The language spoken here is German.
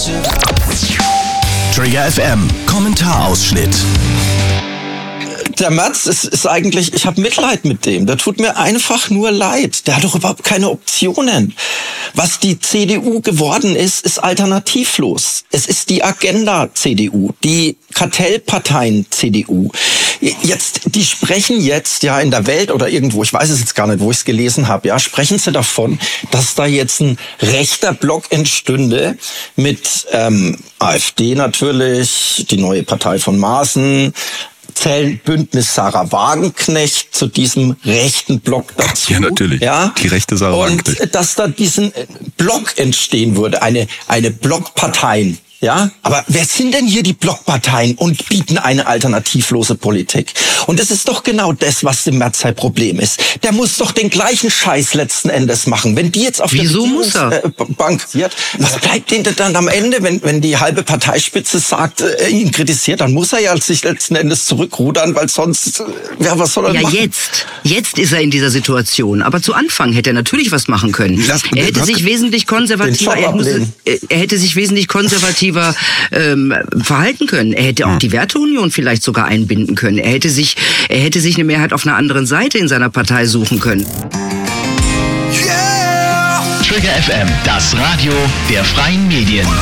Trigger FM, Kommentarausschnitt. Der Merz ist eigentlich, ich habe Mitleid mit dem. Der tut mir einfach nur leid. Der hat doch überhaupt keine Optionen. Was die CDU geworden ist, ist alternativlos. Es ist die Agenda-CDU, die Kartellparteien-CDU. Die sprechen jetzt ja in der Welt oder irgendwo, ich weiß es jetzt gar nicht, wo ich es gelesen habe, ja, sprechen sie davon, dass da jetzt ein rechter Block entstünde mit AfD natürlich, die neue Partei von Maaßen, zählen Bündnis Sarah Wagenknecht zu diesem rechten Block dazu. Ja, natürlich. Ja? Die rechte Sarah Wagenknecht. Und dass da diesen Block entstehen würde, eine Blockparteien. Ja, aber wer sind denn hier die Blockparteien und bieten eine alternativlose Politik? Und das ist doch genau das, was dem Merz sein Problem ist. Der muss doch den gleichen Scheiß letzten Endes machen. Wenn die jetzt auf der Regierungsbank wird, was bleibt denn dann am Ende, wenn die halbe Parteispitze sagt, ihn kritisiert, dann muss er ja sich letzten Endes zurückrudern, weil sonst, ja, was soll er machen? Jetzt ist er in dieser Situation. Aber zu Anfang hätte er natürlich was machen können. Er hätte sich wesentlich konservativer, verhalten können. Er hätte auch die Werteunion vielleicht sogar einbinden können. Er hätte sich eine Mehrheit auf einer anderen Seite in seiner Partei suchen können. Trigger FM, das Radio der freien Medien.